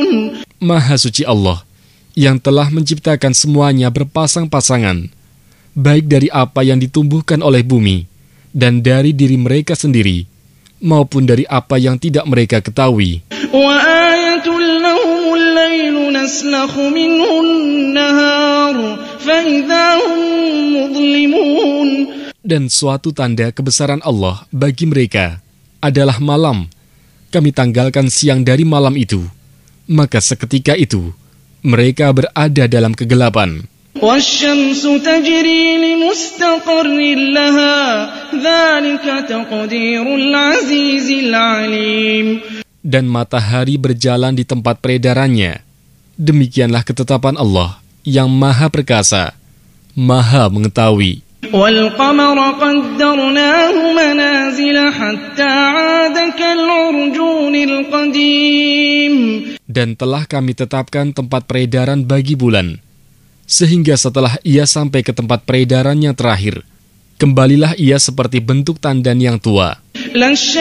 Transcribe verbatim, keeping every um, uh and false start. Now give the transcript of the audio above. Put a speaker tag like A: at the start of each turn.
A: Maha suci Allah yang telah menciptakan semuanya berpasang-pasangan, baik dari apa yang ditumbuhkan oleh bumi dan dari diri mereka sendiri, maupun dari apa yang tidak mereka ketahui. Dan suatu tanda kebesaran Allah bagi mereka adalah malam. Kami tanggalkan siang dari malam itu, maka seketika itu mereka berada dalam kegelapan. Dan matahari berjalan di tempat peredarannya. Demikianlah ketetapan Allah yang Maha Perkasa, Maha Mengetahui.
B: وَالْقَمَرَ قَدَّرْنَاهُ مَنَازِلَ حَتَّى عَادَ كَالْعُرْجُونِ الْقَدِيمِ. Dan telah kami tetapkan tempat peredaran bagi bulan, sehingga setelah ia sampai ke tempat peredaran yang terakhir, kembalilah ia seperti bentuk tandan yang tua.